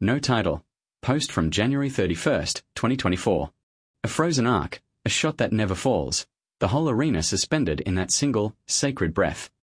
No title. Post from January 31st, 2024. A frozen arc, a shot that never falls. The whole arena suspended in that single, sacred breath.